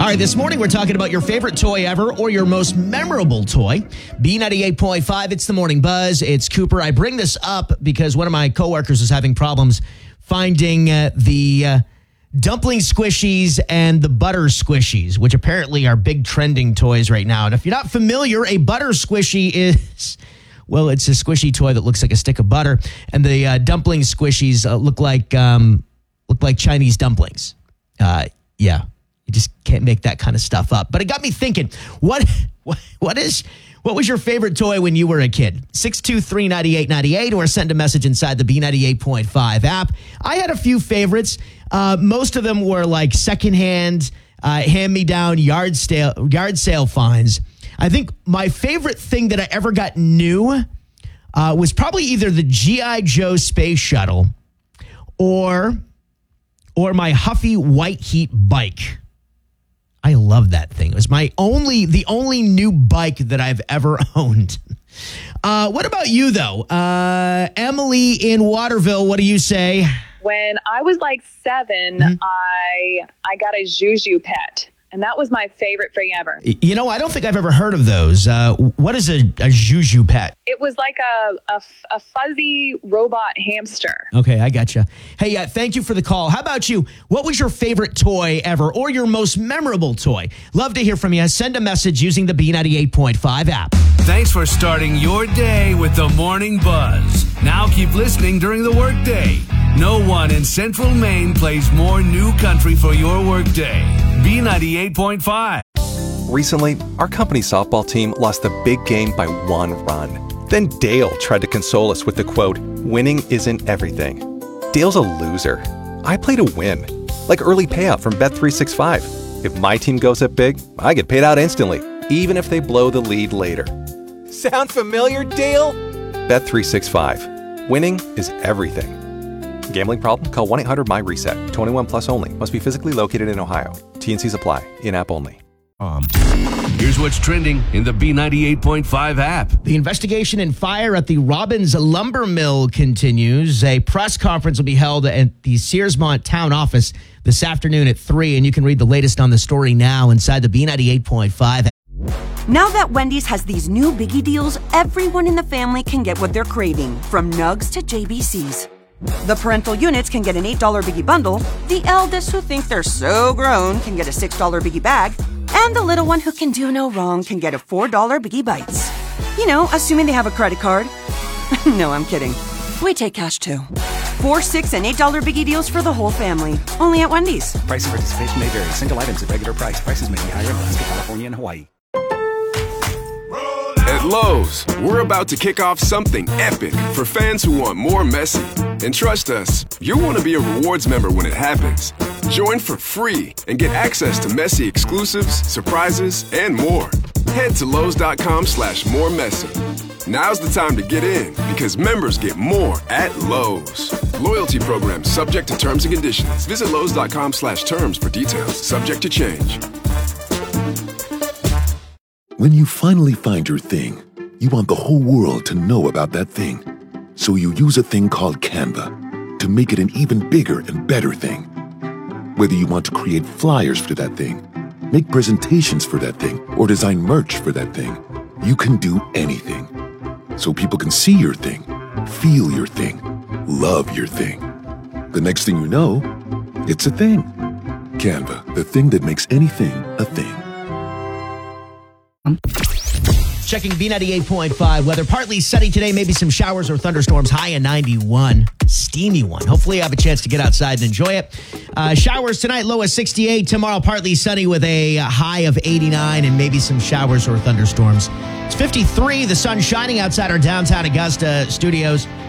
right, this morning we're talking about your favorite toy ever or your most memorable toy. B98.5, it's the Morning Buzz. It's Cooper. I bring this up because one of my coworkers is having problems finding the dumpling squishies and the butter squishies, which apparently are big trending toys right now. And if you're not familiar, a butter squishy is... well, it's a squishy toy that looks like a stick of butter, and the dumpling squishies look like Chinese dumplings. Yeah, you just can't make that kind of stuff up. But it got me thinking, what was your favorite toy when you were a kid? 623-9898 or send a message inside the B98.5 app. I had a few favorites. Most of them were like secondhand, hand-me-down yard sale finds. I think my favorite thing that I ever got new was probably either the G.I. Joe space shuttle or my Huffy White Heat bike. I love that thing. It was the only new bike that I've ever owned. What about you, though? Emily in Waterville, what do you say? When I was like 7, I got a Juju pet. And that was my favorite thing ever. You know, I don't think I've ever heard of those. What is a Juju pet? It was like a fuzzy robot hamster. Okay, I gotcha. Hey, thank you for the call. How about you? What was your favorite toy ever or your most memorable toy? Love to hear from you. Send a message using the B98.5 app. Thanks for starting your day with the Morning Buzz. Now keep listening during the workday. No one in Central Maine plays more new country for your workday. B98.5. Recently, our company softball team lost the big game by 1 run. Then Dale tried to console us with the quote, "Winning isn't everything." Dale's a loser. I play to win. Like early payout from Bet365. If my team goes up big, I get paid out instantly, even if they blow the lead later. Sound familiar, Dale? Bet365. Winning is everything. Gambling problem? Call 1-800-MY-RESET. 21 plus only. Must be physically located in Ohio. T&Cs apply. In-app only. Here's what's trending in the B98.5 app. The investigation and fire at the Robbins Lumber Mill continues. A press conference will be held at the Searsmont Town Office this afternoon at 3, and you can read the latest on the story now inside the B98.5 app. Now that Wendy's has these new biggie deals, everyone in the family can get what they're craving, from nugs to JBCs. The parental units can get an $8 biggie bundle, the eldest who think they're so grown can get a $6 biggie bag, and the little one who can do no wrong can get a $4 biggie bites. You know, assuming they have a credit card. No, I'm kidding. We take cash too. 4, $6, and $8 biggie deals for the whole family. Only at Wendy's. Price and participation may vary. Single items at regular price. Prices may be higher in Alaska, California, and Hawaii. At Lowe's, we're about to kick off something epic for fans who want more Messi. And trust us, you'll want to be a rewards member when it happens. Join for free and get access to Messi exclusives, surprises, and more. Head to Lowe's.com/moremessy. Now's the time to get in because members get more at Lowe's. Loyalty program subject to terms and conditions. Visit Lowe's.com/terms for details. Subject to change. When you finally find your thing, you want the whole world to know about that thing. So you use a thing called Canva to make it an even bigger and better thing. Whether you want to create flyers for that thing, make presentations for that thing, or design merch for that thing, you can do anything. So people can see your thing, feel your thing, love your thing. The next thing you know, it's a thing. Canva, the thing that makes anything a thing. Checking B98.5 weather. Partly sunny today, maybe some showers or thunderstorms. High of 91. Steamy one. Hopefully you have a chance to get outside and enjoy it. Showers tonight, low of 68. Tomorrow, partly sunny with a high of 89 and maybe some showers or thunderstorms. It's 53. The sun shining outside our downtown Augusta studios.